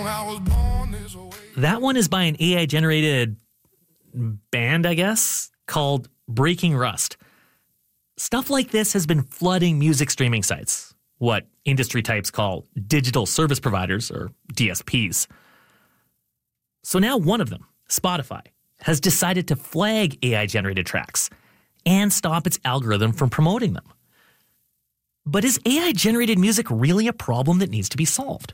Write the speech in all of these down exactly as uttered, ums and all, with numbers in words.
That one is by an A I-generated band, I guess, called Breaking Rust. Stuff like this has been flooding music streaming sites, what industry types call digital service providers, or D S Ps. So now one of them, Spotify, has decided to flag A I-generated tracks and stop its algorithm from promoting them. But is A I-generated music really a problem that needs to be solved?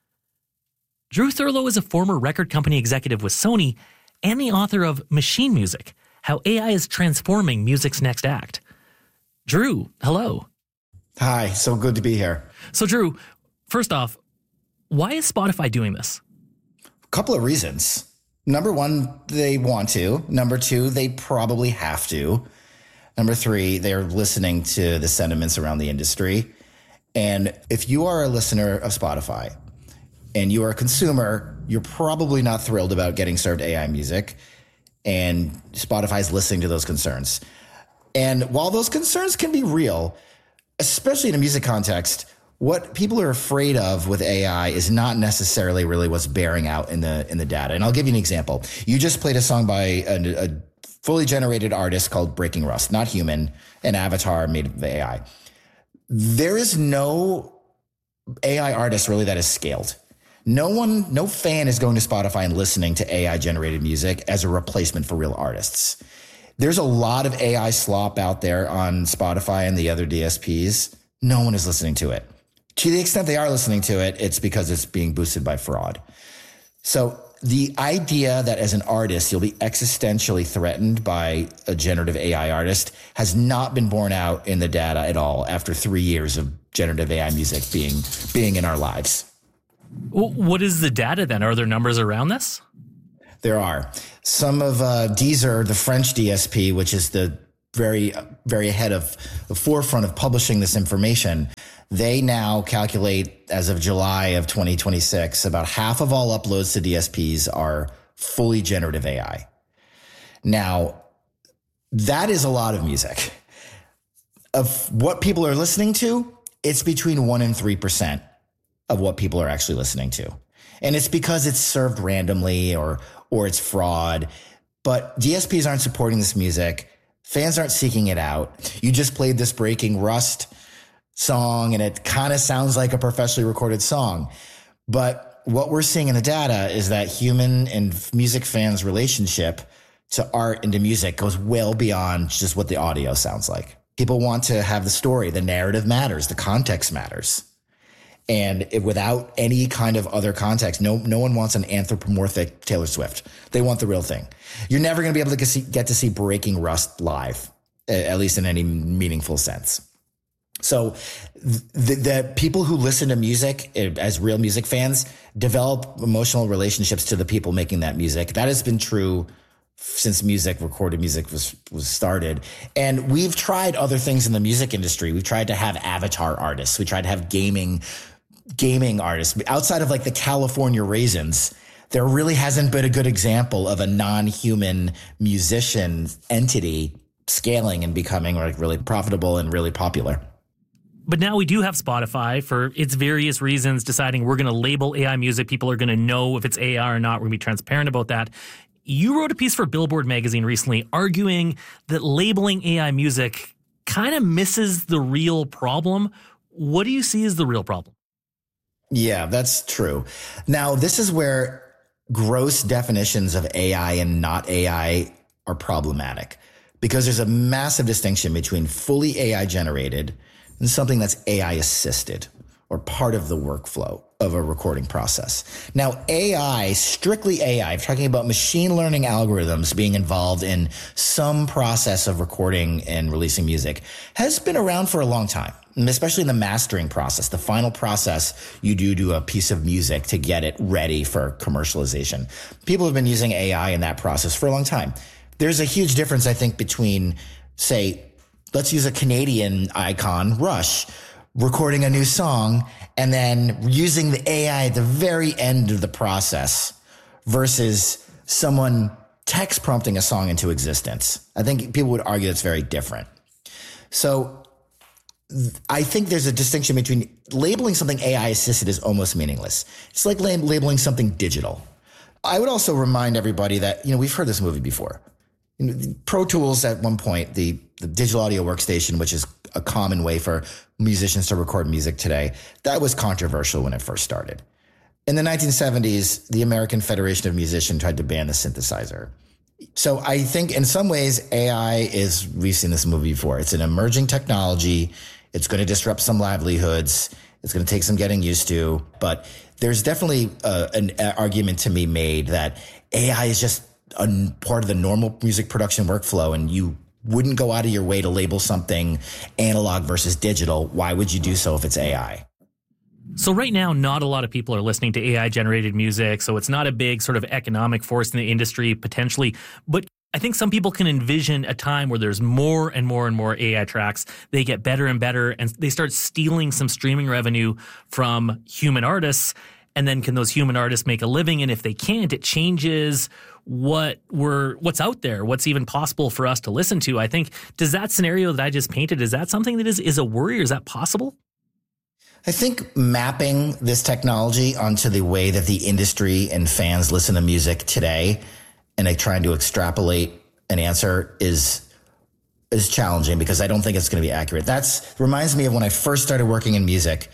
Drew Thurlow is a former record company executive with Sony and the author of Machine Music, How A I is Transforming Music's Next Act. Drew, hello. Hi, so good to be here. So Drew, first off, why is Spotify doing this? A couple of reasons. Number one, they want to. Number two, they probably have to. Number three, they're listening to the sentiments around the industry. And if you are a listener of Spotify and you are a consumer, you're probably not thrilled about getting served A I music. And Spotify's listening to those concerns. And while those concerns can be real, especially in a music context, what people are afraid of with A I is not necessarily really what's bearing out in the in the data. And I'll give you an example. You just played a song by a, a fully generated artist called Breaking Rust, not human, an avatar made of A I. There is no A I artist really that is scaled. No one, no fan is going to Spotify and listening to A I generated music as a replacement for real artists. There's a lot of A I slop out there on Spotify and the other D S Ps. No one is listening to it. To the extent they are listening to it, it's because it's being boosted by fraud. So the idea that as an artist, you'll be existentially threatened by a generative A I artist has not been borne out in the data at all after three years of generative A I music being, being in our lives. What is the data then? Are there numbers around this? There are. Some of uh, Deezer, the French D S P, which is the very, very ahead of the forefront of publishing this information, they now calculate as of July of twenty twenty-six, about half of all uploads to D S Ps are fully generative A I. Now, that is a lot of music. Of what people are listening to, it's between one and three percent of what people are actually listening to. And it's because it's served randomly or or it's fraud. But D S Ps aren't supporting this music. Fans aren't seeking it out. You just played this Breaking Rust song, and it kind of sounds like a professionally recorded song. But what we're seeing in the data is that human and music fans' relationship to art and to music goes well beyond just what the audio sounds like. People want to have the story. The narrative matters. The context matters. And it, without any kind of other context, no no one wants an anthropomorphic Taylor Swift. They want the real thing. You're never going to be able to see, get to see Breaking Rust live, at least in any meaningful sense. So the, the people who listen to music as real music fans develop emotional relationships to the people making that music. That has been true since music, recorded music was, was started. And we've tried other things in the music industry. We've tried to have avatar artists. We tried to have gaming gaming artists. Outside of like the California Raisins, there really hasn't been a good example of a non-human musician entity scaling and becoming like really profitable and really popular. But now we do have Spotify for its various reasons deciding we're going to label A I music. People are going to know if it's A I or not. We're going to be transparent about that. You wrote a piece for Billboard magazine recently arguing that labeling A I music kind of misses the real problem. What do you see as the real problem? Yeah, that's true. Now, this is where gross definitions of A I and not A I are problematic, because there's a massive distinction between fully A I generated and something that's A I assisted or part of the workflow of a recording process. Now, A I, strictly A I, I'm talking about machine learning algorithms being involved in some process of recording and releasing music, has been around for a long time, especially in the mastering process, the final process you do to a piece of music to get it ready for commercialization. People have been using A I in that process for a long time. There's a huge difference, I think, between, say, let's use a Canadian icon, Rush, recording a new song and then using the A I at the very end of the process versus someone text prompting a song into existence. I think people would argue it's very different. So I think there's a distinction between labeling something A I assisted is almost meaningless. It's like lab- labeling something digital. I would also remind everybody that, you know, we've heard this movie before. You know, Pro Tools at one point, the, the digital audio workstation, which is a common way for musicians to record music today, that was controversial when it first started. In the nineteen seventies, the American Federation of Musicians tried to ban the synthesizer. So I think in some ways, A I is, we've seen this movie before. It's an emerging technology. It's going to disrupt some livelihoods. It's going to take some getting used to. But there's definitely uh, an argument to be made that A I is just a part of the normal music production workflow, and you wouldn't go out of your way to label something analog versus digital. Why would you do so if it's A I? So right now, not a lot of people are listening to A I-generated music, so it's not a big sort of economic force in the industry, potentially. But I think some people can envision a time where there's more and more and more A I tracks. They get better and better, and they start stealing some streaming revenue from human artists. And then can those human artists make a living? And if they can't, it changes what we're what's out there, what's even possible for us to listen to. I think, does that scenario that I just painted, is that something that is, is a worry, or is that possible? I think mapping this technology onto the way that the industry and fans listen to music today and like trying to extrapolate an answer is is challenging, because I don't think it's going to be accurate. That's reminds me of when I first started working in music,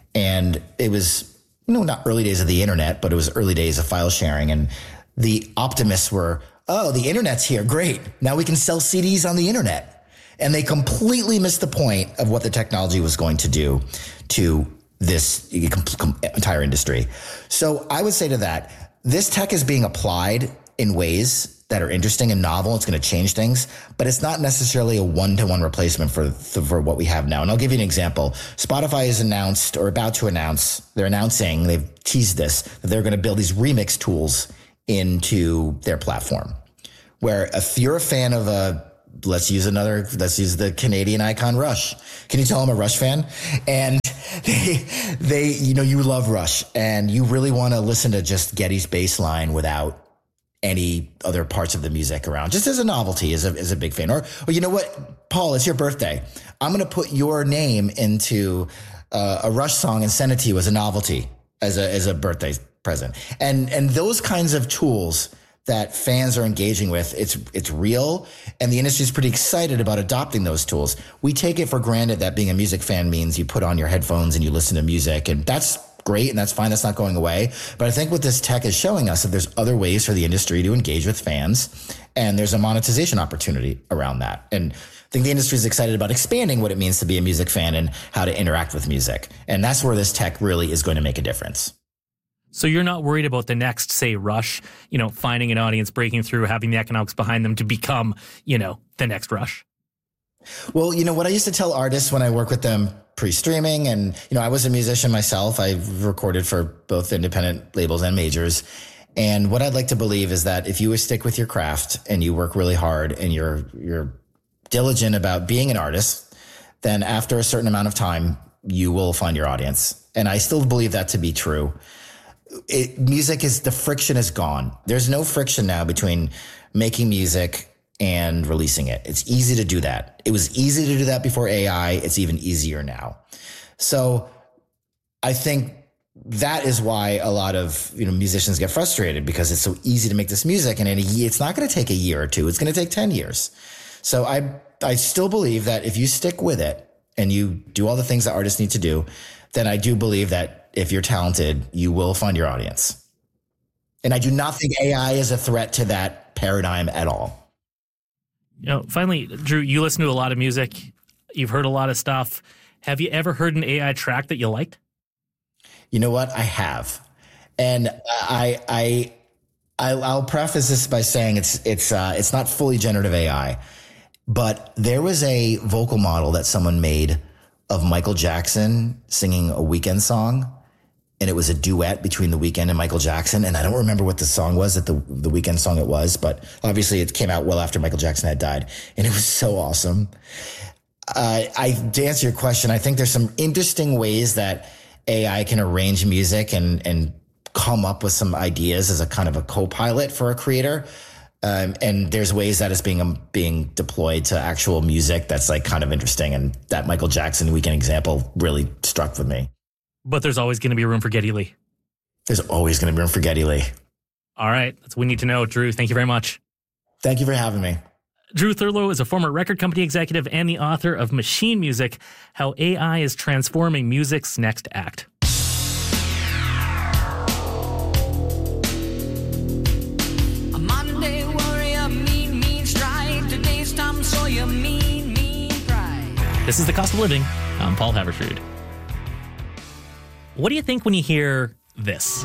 and it was, you know, not early days of the internet, but it was early days of file sharing, and the optimists were, oh, the internet's here, great. Now we can sell C Ds on the internet. And they completely missed the point of what the technology was going to do to this entire industry. So I would say to that, this tech is being applied in ways that are interesting and novel. It's going to change things, but it's not necessarily a one-to-one replacement for, for what we have now. And I'll give you an example. Spotify has announced, or about to announce, they're announcing, they've teased this, that they're going to build these remix tools into their platform, where if you're a fan of a Let's use another, let's use the Canadian icon Rush. Can you tell I'm a Rush fan? And they, they, you know, you love Rush and you really want to listen to just Geddy's bass line without any other parts of the music around, just as a novelty, as a, as a big fan. Or, or you know what, Paul, it's your birthday. I'm going to put your name into uh, a Rush song and send it to you as a novelty, as a, as a birthday present. And, and those kinds of tools that fans are engaging with, it's it's real, and the industry is pretty excited about adopting those tools. We take it for granted that being a music fan means you put on your headphones and you listen to music, and that's great and that's fine. That's not going away. But I think what this tech is showing us, that there's other ways for the industry to engage with fans, and there's a monetization opportunity around that. And I think the industry is excited about expanding what it means to be a music fan and how to interact with music. And that's where this tech really is going to make a difference. So you're not worried about the next, say, Rush, you know, finding an audience, breaking through, having the economics behind them to become, you know, the next Rush? Well, you know, what I used to tell artists when I work with them pre-streaming, and, you know, I was a musician myself. I recorded for both independent labels and majors. And what I'd like to believe is that if you stick with your craft and you work really hard and you're, you're diligent about being an artist, then after a certain amount of time, you will find your audience. And I still believe that to be true. It, music is, the friction is gone. There's no friction now between making music and releasing it. It's easy to do that. It was easy to do that before A I. It's even easier now. So I think that is why a lot of, you know, musicians get frustrated, because it's so easy to make this music, and in a year, it's not going to take a year or two. It's going to take ten years. So I, I still believe that if you stick with it and you do all the things that artists need to do, then I do believe that if you're talented, you will find your audience. And I do not think A I is a threat to that paradigm at all. You know, finally, Drew, you listen to a lot of music. You've heard a lot of stuff. Have you ever heard an A I track that you liked? You know what? I have. And I, I, I I'll preface this by saying it's, it's, uh, it's not fully generative A I, but there was a vocal model that someone made of Michael Jackson singing a Weeknd song. And it was a duet between The Weeknd and Michael Jackson. And I don't remember what the song was, that the, the Weeknd song it was, but obviously it came out well after Michael Jackson had died. And it was so awesome. Uh, I, to answer your question, I think there's some interesting ways that A I can arrange music and, and come up with some ideas as a kind of a co-pilot for a creator. Um, and there's ways that it's being um, being deployed to actual music that's like kind of interesting. And that Michael Jackson Weekend example really struck with me. But there's always going to be room for Geddy Lee. There's always going to be room for Geddy Lee. All right. That's what we need to know. Drew, thank you very much. Thank you for having me. Drew Thurlow is a former record company executive and the author of Machine Music, How A I is Transforming Music's Next Act. This is The Cost of Living. I'm Paul Haverford. What do you think when you hear this?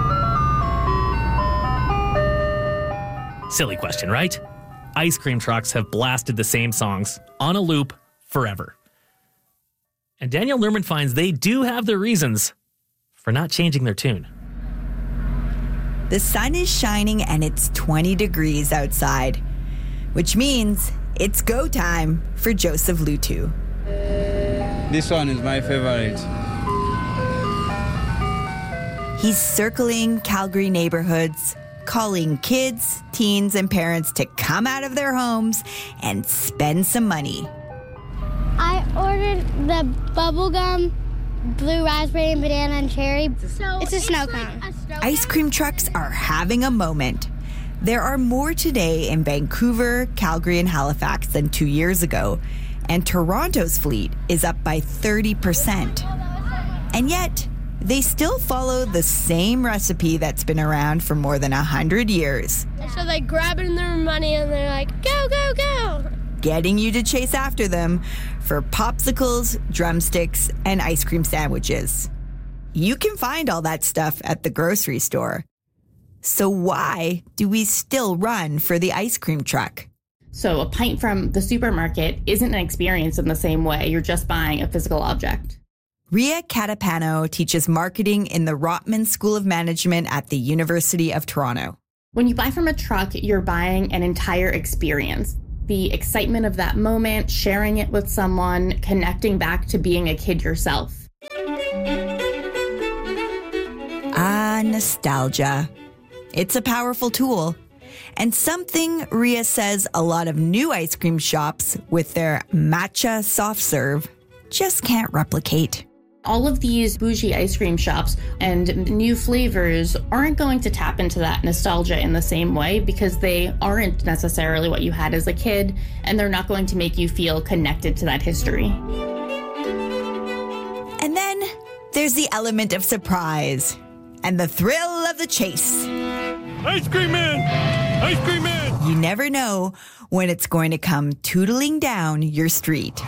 Silly question, right? Ice cream trucks have blasted the same songs on a loop forever. And Daniel Lerman finds they do have their reasons for not changing their tune. The sun is shining and it's twenty degrees outside, which means it's go time for Joseph Lutu. This one is my favorite. He's circling Calgary neighborhoods, calling kids, teens, and parents to come out of their homes and spend some money. I ordered the bubblegum, blue raspberry, and banana and cherry. So it's a snow cone. Like snow Ice cream trucks are having a moment. There are more today in Vancouver, Calgary, and Halifax than two years ago, and Toronto's fleet is up by thirty percent. And yet, they still follow the same recipe that's been around for more than one hundred years. So they grab in their money and they're like, go, go, go. Getting you to chase after them for popsicles, drumsticks, and ice cream sandwiches. You can find all that stuff at the grocery store. So why do we still run for the ice cream truck? So a pint from the supermarket isn't an experience in the same way. You're just buying a physical object. Ria Catapano teaches marketing in the Rotman School of Management at the University of Toronto. When you buy from a truck, you're buying an entire experience. The excitement of that moment, sharing it with someone, connecting back to being a kid yourself. Ah, nostalgia. It's a powerful tool. And something Ria says a lot of new ice cream shops with their matcha soft serve just can't replicate. All of these bougie ice cream shops and new flavors aren't going to tap into that nostalgia in the same way because they aren't necessarily what you had as a kid, and they're not going to make you feel connected to that history. And then there's the element of surprise and the thrill of the chase. Ice cream man! Ice cream man! You never know when it's going to come tootling down your street.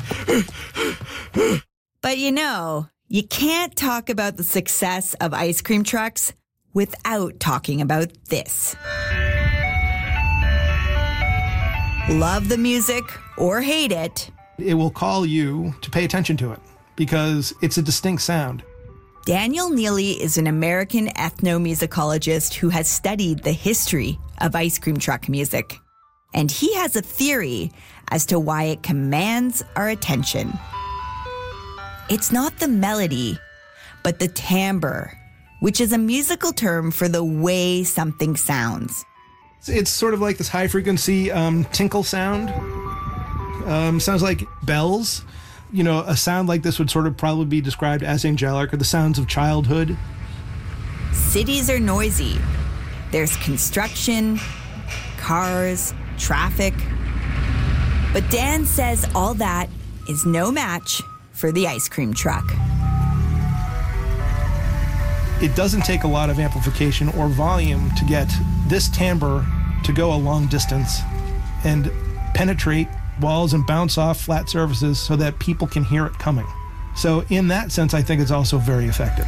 But you know, you can't talk about the success of ice cream trucks without talking about this. Love the music or hate it. It will call you to pay attention to it because it's a distinct sound. Daniel Neely is an American ethnomusicologist who has studied the history of ice cream truck music. And he has a theory as to why it commands our attention. It's not the melody, but the timbre, which is a musical term for the way something sounds. It's sort of like this high-frequency um, tinkle sound. Um, sounds like bells. You know, a sound like this would sort of probably be described as angelic or the sounds of childhood. Cities are noisy. There's construction, cars, traffic. But Dan says all that is no match for the ice cream truck. It doesn't take a lot of amplification or volume to get this timbre to go a long distance and penetrate walls and bounce off flat surfaces so that people can hear it coming. So in that sense, I think it's also very effective.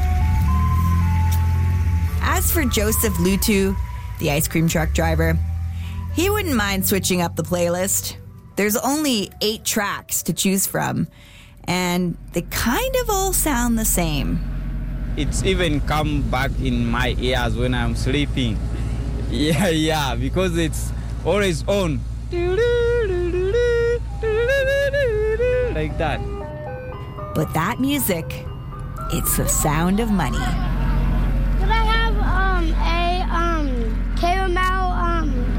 As for Joseph Lutu, the ice cream truck driver, he wouldn't mind switching up the playlist. There's only eight tracks to choose from, and they kind of all sound the same. It's even come back in my ears when I'm sleeping. Yeah, yeah, because it's always on. Like that. But that music, it's the sound of money. Could I have um, a um, caramel um,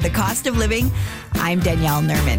The Cost of Living. I'm Danielle Nerman.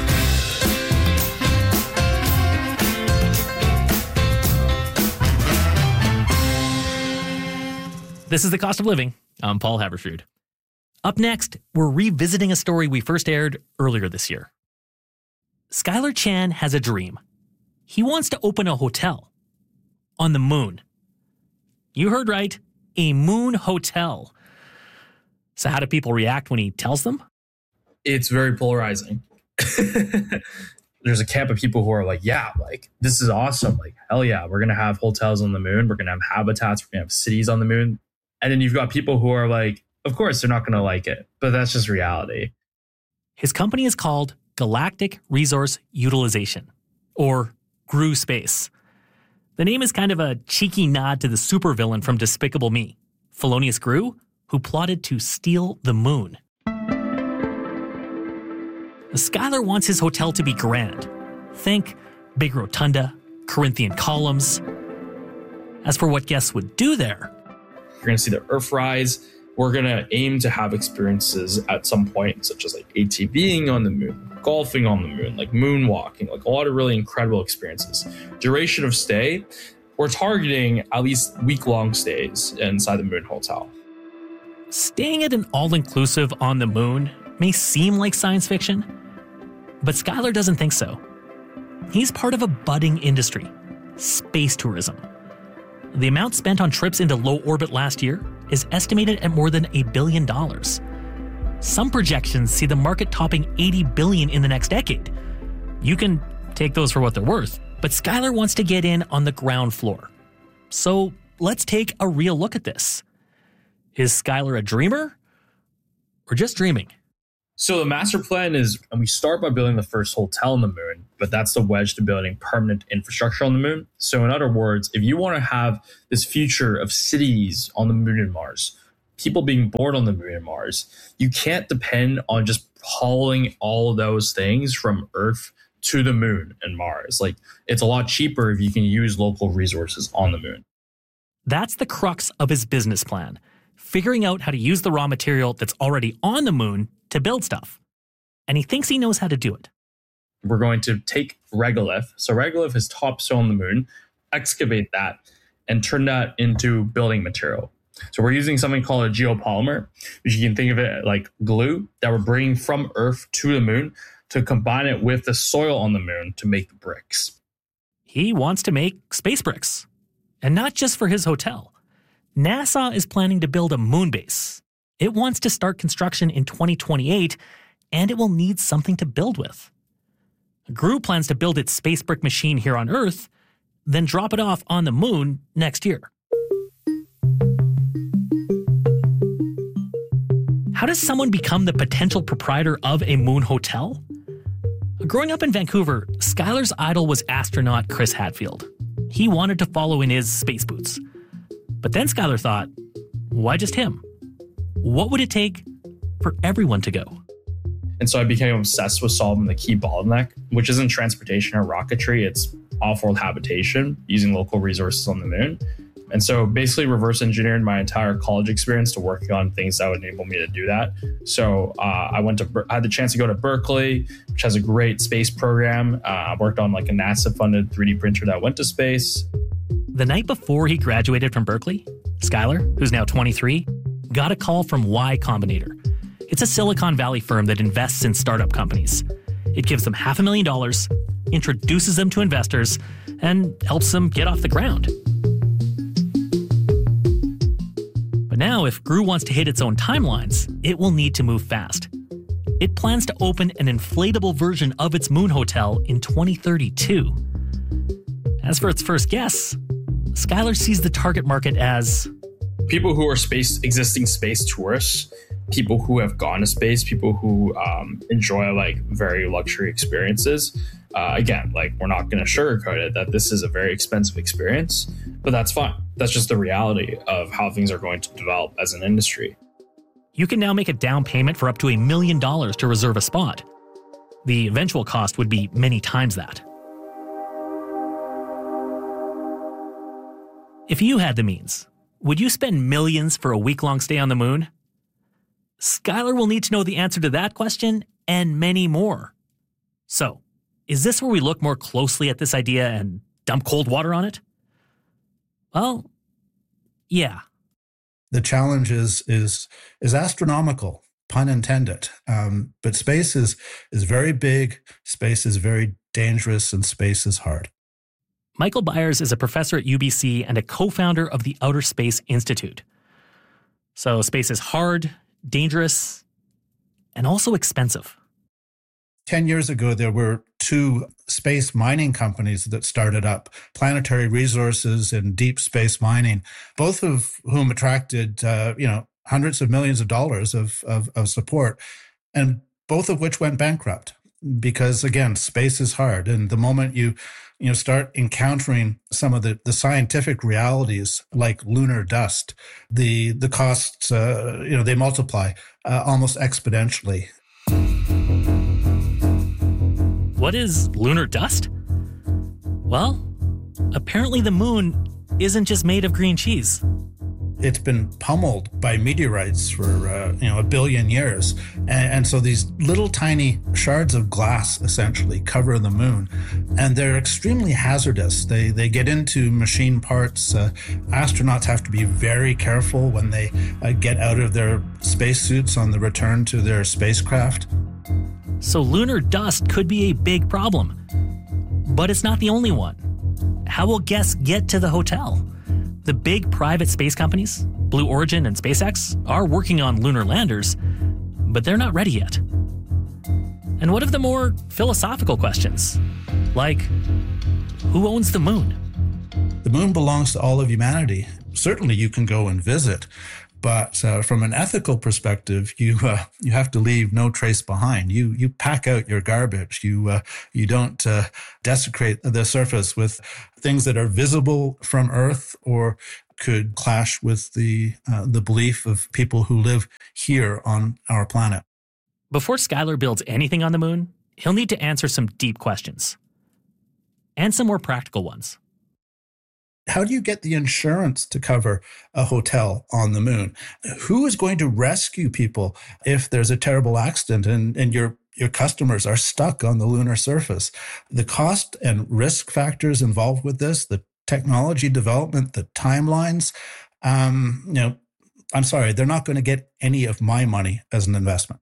This is The Cost of Living. I'm Paul Haberstrood. Up next, we're revisiting a story we first aired earlier this year. Skylar Chan has a dream. He wants to open a hotel on the moon. You heard right, a moon hotel. So how do people react when he tells them? It's very polarizing. There's a camp of people who are like, yeah, like, this is awesome. Like, hell yeah, we're going to have hotels on the moon. We're going to have habitats. We're going to have cities on the moon. And then you've got people who are like, of course, they're not going to like it, but that's just reality. His company is called Galactic Resource Utilization, or G R U Space. The name is kind of a cheeky nod to the supervillain from Despicable Me, Felonious Gru, who plotted to steal the moon. Skylar wants his hotel to be grand. Think big rotunda, Corinthian columns. As for what guests would do there, you're going to see the Earthrise. We're going to aim to have experiences at some point, such as like ATVing on the moon, golfing on the moon, like moonwalking, like a lot of really incredible experiences. Duration of stay, we're targeting at least week-long stays inside the Moon Hotel. Staying at an all-inclusive on the moon may seem like science fiction, but Skylar doesn't think so. He's part of a budding industry, space tourism. The amount spent on trips into low orbit last year is estimated at more than a billion dollars. Some projections see the market topping eighty billion dollars in the next decade. You can take those for what they're worth, but Skylar wants to get in on the ground floor. So let's take a real look at this. Is Skylar a dreamer or just dreaming? So the master plan is, and we start by building the first hotel on the moon, but that's the wedge to building permanent infrastructure on the moon. So in other words, if you want to have this future of cities on the moon and Mars, people being born on the moon and Mars, you can't depend on just hauling all of those things from Earth to the moon and Mars. Like, it's a lot cheaper if you can use local resources on the moon. That's the crux of his business plan, figuring out how to use the raw material that's already on the moon to build stuff. And he thinks he knows how to do it. We're going to take regolith. So regolith is topsoil on the moon, excavate that, and turn that into building material. So we're using something called a geopolymer, which you can think of it like glue that we're bringing from Earth to the moon to combine it with the soil on the moon to make the bricks. He wants to make space bricks. And not just for his hotel. NASA is planning to build a moon base. It wants to start construction in twenty twenty-eight, and it will need something to build with. G R U plans to build its space brick machine here on Earth, then drop it off on the moon next year. How does someone become the potential proprietor of a moon hotel? Growing up in Vancouver, Skylar's idol was astronaut Chris Hadfield. He wanted to follow in his space boots. But then Skylar thought, why just him? What would it take for everyone to go? And so I became obsessed with solving the key bottleneck, which isn't transportation or rocketry. It's off-world habitation using local resources on the moon. And so basically reverse engineered my entire college experience to working on things that would enable me to do that. So uh, I went to I had the chance to go to Berkeley, which has a great space program. Uh, I worked on like a NASA-funded three D printer that went to space. The night before he graduated from Berkeley, Skylar, who's now twenty-three, got a call from Y Combinator. It's a Silicon Valley firm that invests in startup companies. It gives them half a million dollars, introduces them to investors, and helps them get off the ground. But now, if G R U wants to hit its own timelines, it will need to move fast. It plans to open an inflatable version of its moon hotel in twenty thirty-two. As for its first guests, Skylar sees the target market as people who are space existing space tourists, people who have gone to space, people who um, enjoy like very luxury experiences. Uh, again, like we're not going to sugarcoat it that this is a very expensive experience, but that's fine. That's just the reality of how things are going to develop as an industry. You can now make a down payment for up to a million dollars to reserve a spot. The eventual cost would be many times that. If you had the means, would you spend millions for a week-long stay on the moon? Skylar will need to know the answer to that question and many more. So, is this where we look more closely at this idea and dump cold water on it? Well, yeah. The challenge is is is astronomical, pun intended. Um, but space is is very big, space is very dangerous, and space is hard. Michael Byers is a professor at U B C and a co-founder of the Outer Space Institute. So space is hard, dangerous, and also expensive. Ten years ago, there were two space mining companies that started up, Planetary Resources and Deep Space Mining, both of whom attracted, uh, you know, hundreds of millions of dollars of, of, of support, and both of which went bankrupt because, again, space is hard. And the moment you, you know, start encountering some of the, the scientific realities like lunar dust, the the costs, uh, you know, they multiply uh, almost exponentially. What is lunar dust? Well, apparently the moon isn't just made of green cheese. It's been pummeled by meteorites for uh, you know a billion years, and, and so these little tiny shards of glass essentially cover the moon, and they're extremely hazardous. They they get into machine parts. Uh, astronauts have to be very careful when they uh, get out of their spacesuits on the return to their spacecraft. So lunar dust could be a big problem, but it's not the only one. How will guests get to the hotel? The big private space companies, Blue Origin and SpaceX, are working on lunar landers, but they're not ready yet. And what of the more philosophical questions? Like, who owns the moon? The moon belongs to all of humanity. Certainly you can go and visit, but uh, from an ethical perspective, you uh, you have to leave no trace behind. You you pack out your garbage. You uh, you don't uh, desecrate the surface with things that are visible from Earth or could clash with the uh, the belief of people who live here on our planet. Before Skylar builds anything on the moon, he'll need to answer some deep questions and some more practical ones. How do you get the insurance to cover a hotel on the moon? Who is going to rescue people if there's a terrible accident and, and your your customers are stuck on the lunar surface? The cost and risk factors involved with this, the technology development, the timelines, um, you know, I'm sorry, they're not going to get any of my money as an investment.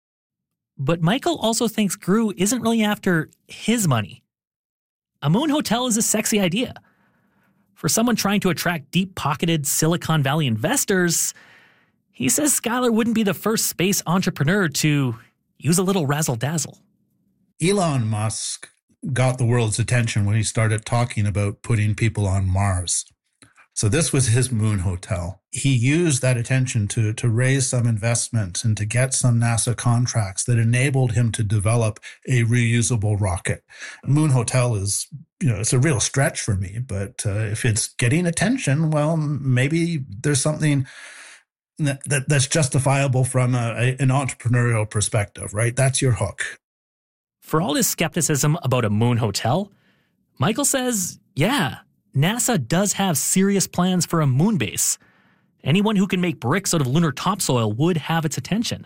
But Michael also thinks G R U isn't really after his money. A moon hotel is a sexy idea. For someone trying to attract deep-pocketed Silicon Valley investors, he says Skylar wouldn't be the first space entrepreneur to use a little razzle-dazzle. Elon Musk got the world's attention when he started talking about putting people on Mars. So this was his moon hotel. He used that attention to, to raise some investment and to get some NASA contracts that enabled him to develop a reusable rocket. Moon hotel is, you know, it's a real stretch for me, but uh, if it's getting attention, well, maybe there's something that, that that's justifiable from a, a, an entrepreneurial perspective, right? That's your hook. For all his skepticism about a moon hotel, Michael says, yeah, NASA does have serious plans for a moon base. Anyone who can make bricks out of lunar topsoil would have its attention.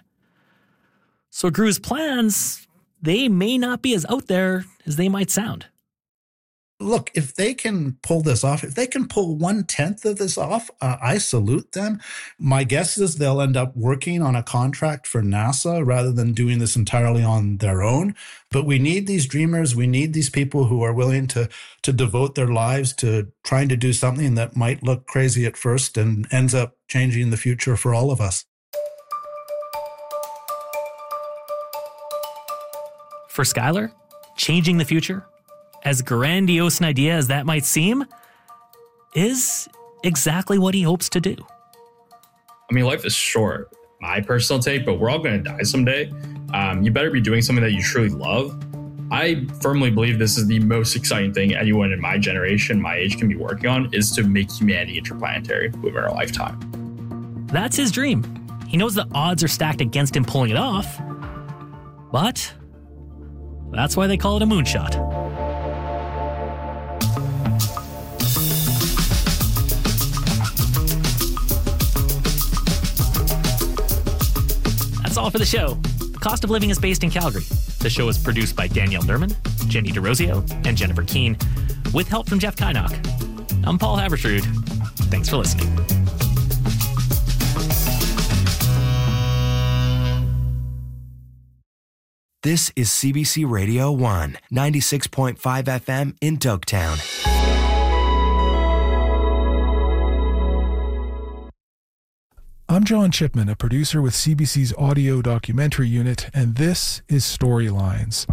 So G R U's plans, they may not be as out there as they might sound. Look, if they can pull this off, if they can pull one-tenth of this off, uh, I salute them. My guess is they'll end up working on a contract for NASA rather than doing this entirely on their own. But we need these dreamers. We need these people who are willing to, to devote their lives to trying to do something that might look crazy at first and ends up changing the future for all of us. For Skylar, changing the future, as grandiose an idea as that might seem, is exactly what he hopes to do. I mean, life is short, my personal take, but we're all going to die someday. Um, you better be doing something that you truly love. I firmly believe this is the most exciting thing anyone in my generation, my age, can be working on, is to make humanity interplanetary within our lifetime. That's his dream. He knows the odds are stacked against him pulling it off, but that's why they call it a moonshot. all for the show. The Cost of Living is based in Calgary. The show is produced by Danielle Dermond, Jenny DeRosio, and Jennifer Keane, with help from Jeff Kynock. I'm Paul Haverstrood. Thanks for listening. This is C B C Radio one, ninety-six point five F M in Dogtown. I'm John Chipman, a producer with C B C's audio documentary unit, and this is Storylines.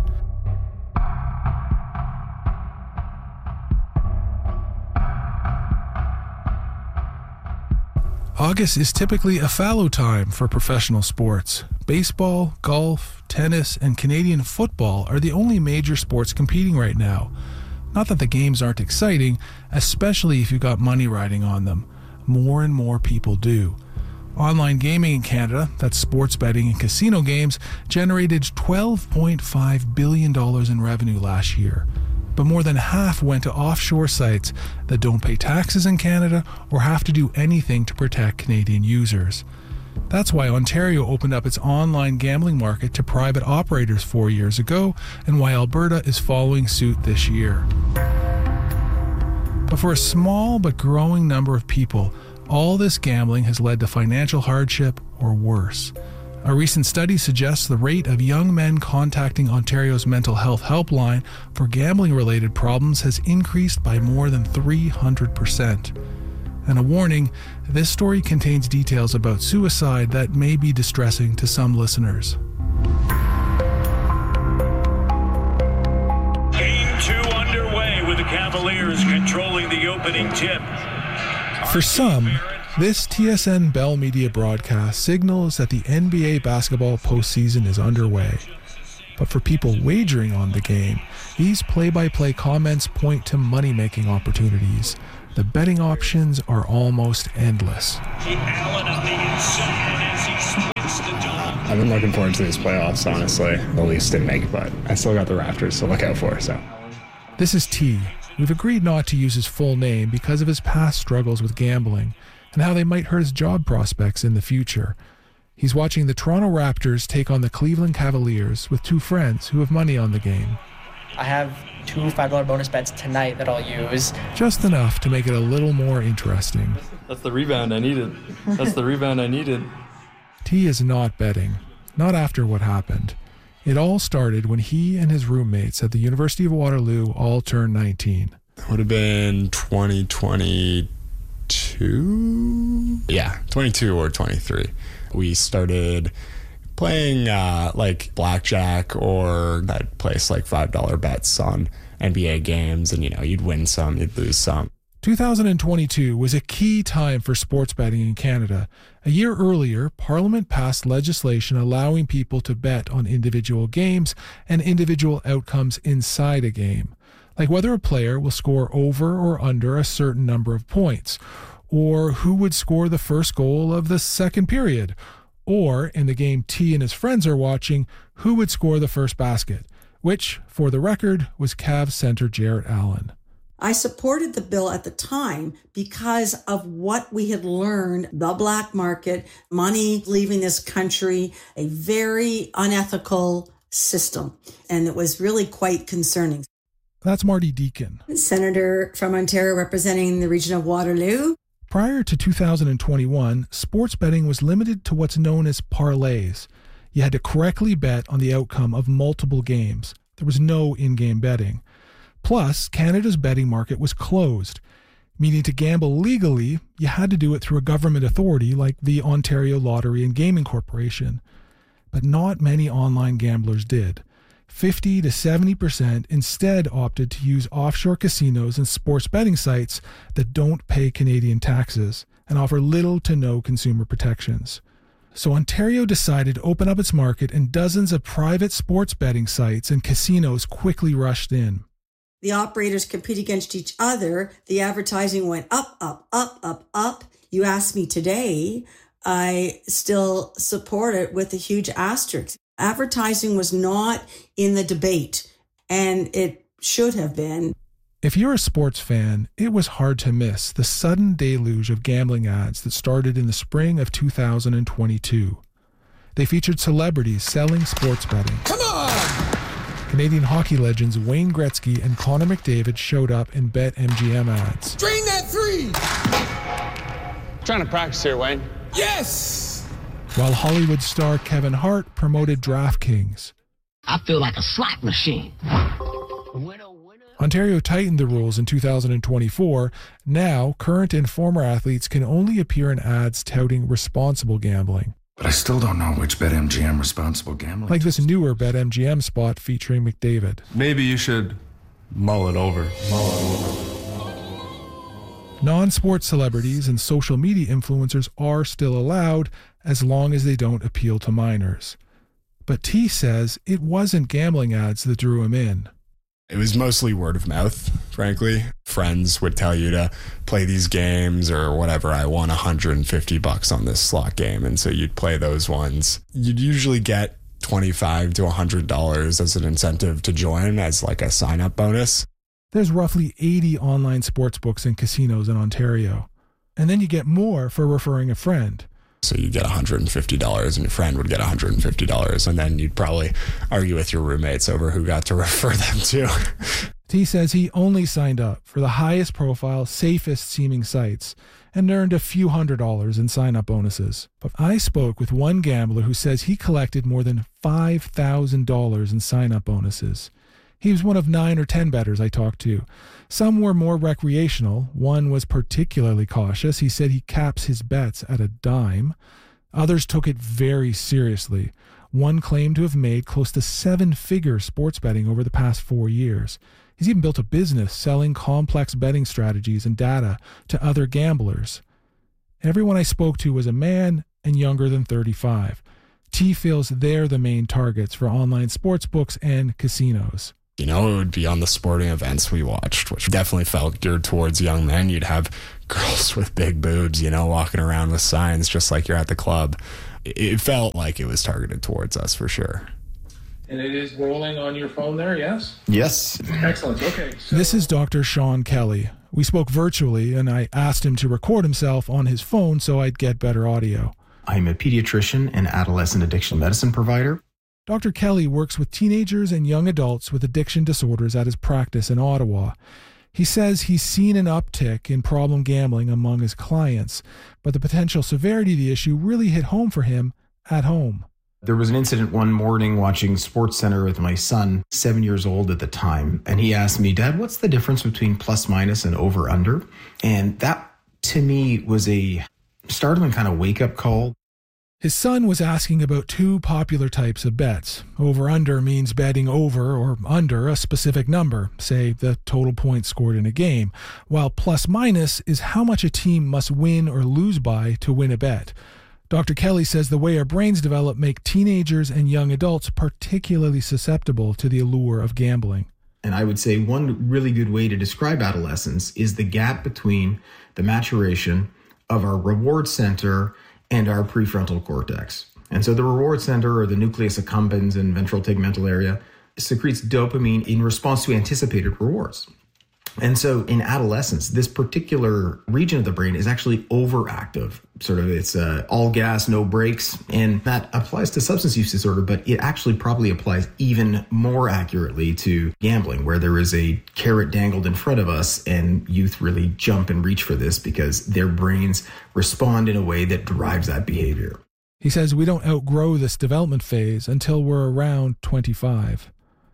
August is typically a fallow time for professional sports. Baseball, golf, tennis, and Canadian football are the only major sports competing right now. Not that the games aren't exciting, especially if you've got money riding on them. More and more people do. Online gaming in Canada, that's sports betting and casino games, generated twelve point five billion dollars in revenue last year. But more than half went to offshore sites that don't pay taxes in Canada or have to do anything to protect Canadian users. That's why Ontario opened up its online gambling market to private operators four years ago, and why Alberta is following suit this year. But for a small but growing number of people, all this gambling has led to financial hardship or worse. A recent study suggests the rate of young men contacting Ontario's mental health helpline for gambling-related problems has increased by more than three hundred percent. And a warning, this story contains details about suicide that may be distressing to some listeners. Game two underway with the Cavaliers controlling the opening tip. For some, this T S N Bell Media broadcast signals that the N B A basketball postseason is underway. But for people wagering on the game, these play-by-play comments point to money-making opportunities. The betting options are almost endless. I've been looking forward to these playoffs, honestly. The Leafs didn't make it, but I still got the Raptors to look out for, so. This is T. We've agreed not to use his full name because of his past struggles with gambling and how they might hurt his job prospects in the future. He's watching the Toronto Raptors take on the Cleveland Cavaliers with two friends who have money on the game. I have two five dollar bonus bets tonight that I'll use. Just enough to make it a little more interesting. That's the rebound I needed. That's the rebound I needed. T is not betting. Not after what happened. It all started when he and his roommates at the University of Waterloo all turned nineteen. It would have been twenty twenty-two? Yeah, twenty-two or twenty-three. We started playing uh, like blackjack, or I'd place like five dollar bets on N B A games, and you know, you'd win some, you'd lose some. two thousand twenty-two was a key time for sports betting in Canada. A year earlier, Parliament passed legislation allowing people to bet on individual games and individual outcomes inside a game, like whether a player will score over or under a certain number of points, or who would score the first goal of the second period, or, in the game T and his friends are watching, who would score the first basket, which, for the record, was Cavs center Jarrett Allen. I supported the bill at the time because of what we had learned, the black market, money leaving this country, a very unethical system, and it was really quite concerning. That's Marty Deacon, Senator from Ontario representing the region of Waterloo. Prior to two thousand twenty-one, sports betting was limited to what's known as parlays. You had to correctly bet on the outcome of multiple games. There was no in-game betting. Plus, Canada's betting market was closed, meaning to gamble legally, you had to do it through a government authority like the Ontario Lottery and Gaming Corporation. But not many online gamblers did. fifty to seventy percent instead opted to use offshore casinos and sports betting sites that don't pay Canadian taxes and offer little to no consumer protections. So Ontario decided to open up its market, and dozens of private sports betting sites and casinos quickly rushed in. The operators compete against each other. The advertising went up, up, up, up, up. You ask me today, I still support it with a huge asterisk. Advertising was not in the debate, and it should have been. If you're a sports fan, it was hard to miss the sudden deluge of gambling ads that started in the spring of two thousand twenty-two. They featured celebrities selling sports betting. Come on! Canadian hockey legends Wayne Gretzky and Connor McDavid showed up in BetMGM ads. Drain that three! Trying to practice here, Wayne. Yes! While Hollywood star Kevin Hart promoted DraftKings. I feel like a slot machine. Ontario tightened the rules in two thousand twenty-four. Now, current and former athletes can only appear in ads touting responsible gambling. But I still don't know which BetMGM responsible gambling. Like this newer BetMGM spot featuring McDavid. Maybe you should mull it over. Mull it over. Non-sports celebrities and social media influencers are still allowed as long as they don't appeal to minors. But T says it wasn't gambling ads that drew him in. It was mostly word of mouth, frankly. Friends would tell you to play these games or whatever. I won one hundred fifty bucks on this slot game. And so you'd play those ones. You'd usually get twenty-five to one hundred dollars as an incentive to join as like a sign-up bonus. There's roughly eighty online sportsbooks and casinos in Ontario. And then you get more for referring a friend. So you'd get one hundred fifty dollars and your friend would get one hundred fifty dollars. And then you'd probably argue with your roommates over who got to refer them to. T says he only signed up for the highest profile, safest seeming sites and earned a few hundred dollars in sign-up bonuses. But I spoke with one gambler who says he collected more than five thousand dollars in sign-up bonuses. He was one of nine or ten bettors I talked to. Some were more recreational. One was particularly cautious. He said he caps his bets at a dime. Others took it very seriously. One claimed to have made close to seven-figure sports betting over the past four years. He's even built a business selling complex betting strategies and data to other gamblers. Everyone I spoke to was a man and younger than thirty-five. T feels they're the main targets for online sportsbooks and casinos. You know, it would be on the sporting events we watched, which definitely felt geared towards young men. You'd have girls with big boobs, you know, walking around with signs just like you're at the club. It felt like it was targeted towards us for sure. And it is rolling on your phone there, yes? Yes. Excellent, okay. So- this is Doctor Sean Kelly. We spoke virtually, and I asked him to record himself on his phone so I'd get better audio. I'm a pediatrician and adolescent addiction medicine provider. Doctor Kelly works with teenagers and young adults with addiction disorders at his practice in Ottawa. He says he's seen an uptick in problem gambling among his clients, but the potential severity of the issue really hit home for him at home. There was an incident one morning watching SportsCenter with my son, seven years old at the time, and he asked me, Dad, what's the difference between plus minus and over under? And that to me was a startling kind of wake-up call. His son was asking about two popular types of bets. Over-under means betting over or under a specific number, say the total points scored in a game, while plus-minus is how much a team must win or lose by to win a bet. Doctor Kelly says the way our brains develop make teenagers and young adults particularly susceptible to the allure of gambling. And I would say one really good way to describe adolescence is the gap between the maturation of our reward center and our prefrontal cortex. And so the reward center, or the nucleus accumbens and ventral tegmental area, secretes dopamine in response to anticipated rewards. And so in adolescence, this particular region of the brain is actually overactive. Sort of it's uh, all gas, no brakes. And that applies to substance use disorder, but it actually probably applies even more accurately to gambling, where there is a carrot dangled in front of us and youth really jump and reach for this because their brains respond in a way that drives that behavior. He says we don't outgrow this development phase until we're around twenty-five.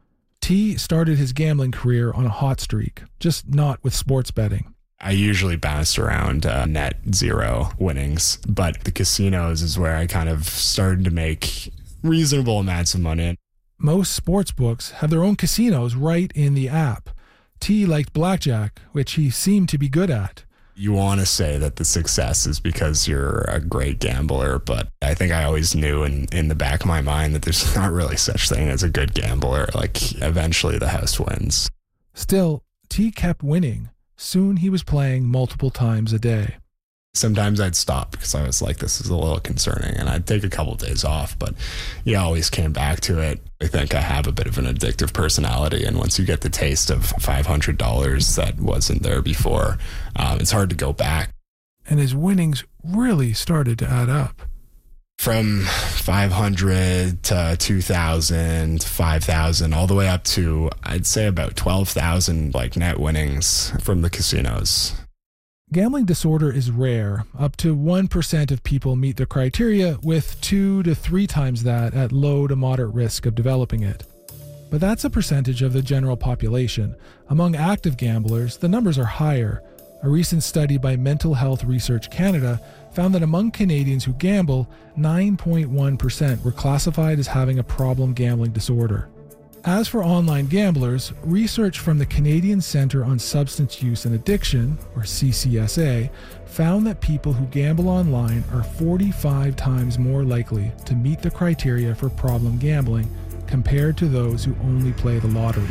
T started his gambling career on a hot streak, just not with sports betting. I usually bounced around uh, net zero winnings, but the casinos is where I kind of started to make reasonable amounts of money. Most sports books have their own casinos right in the app. T liked blackjack, which he seemed to be good at. You want to say that the success is because you're a great gambler, but I think I always knew in, in the back of my mind that there's not really such thing as a good gambler. Like, eventually the house wins. Still, T kept winning. Soon he was playing multiple times a day. Sometimes I'd stop because I was like, this is a little concerning, and I'd take a couple of days off, but you always came back to it. I think I have a bit of an addictive personality, and once you get the taste of five hundred dollars that wasn't there before, um, it's hard to go back. And his winnings really started to add up. From five hundred to two thousand, five thousand, all the way up to, I'd say, about twelve thousand like net winnings from the casinos. Gambling disorder is rare. Up to one percent of people meet the criteria, with two to three times that at low to moderate risk of developing it. But that's a percentage of the general population. Among active gamblers, the numbers are higher. A recent study by Mental Health Research Canada found that among Canadians who gamble, nine point one percent were classified as having a problem gambling disorder. As for online gamblers, research from the Canadian Centre on Substance Use and Addiction, or C C S A, found that people who gamble online are forty-five times more likely to meet the criteria for problem gambling compared to those who only play the lottery.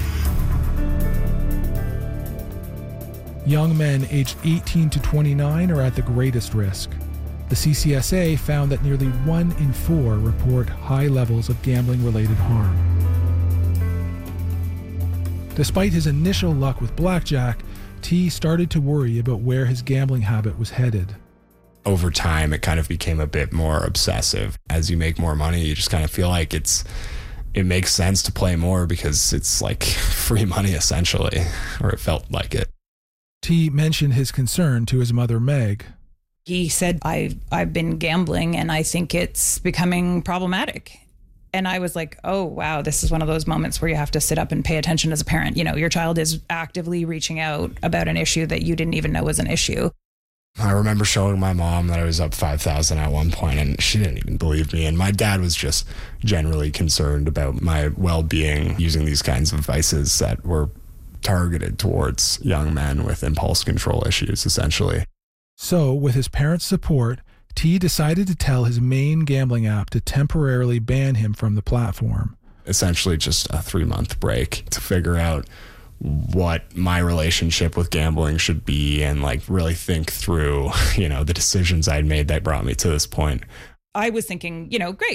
Young men aged eighteen to twenty-nine are at the greatest risk. The C C S A found that nearly one in four report high levels of gambling-related harm. Despite his initial luck with blackjack, T started to worry about where his gambling habit was headed. Over time, it kind of became a bit more obsessive. As you make more money, you just kind of feel like it's it makes sense to play more because it's like free money, essentially, or it felt like it. T mentioned his concern to his mother, Meg. He said, I've, I've been gambling and I think it's becoming problematic. And I was like, oh, wow, this is one of those moments where you have to sit up and pay attention as a parent. You know, your child is actively reaching out about an issue that you didn't even know was an issue. I remember showing my mom that I was up five thousand at one point, and she didn't even believe me. And my dad was just generally concerned about my well-being using these kinds of vices that were targeted towards young men with impulse control issues, essentially. So, with his parents' support, T decided to tell his main gambling app to temporarily ban him from the platform. Essentially just a three-month break to figure out what my relationship with gambling should be and like really think through, you know, the decisions I'd made that brought me to this point. I was thinking, you know, great,